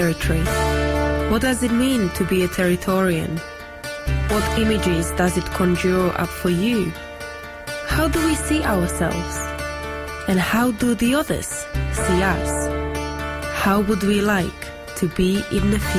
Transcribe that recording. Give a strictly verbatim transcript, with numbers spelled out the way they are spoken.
territory. What does it mean to be a Territorian? What images does it conjure up for you? How do we see ourselves? And how do the others see us? How would we like to be in the future?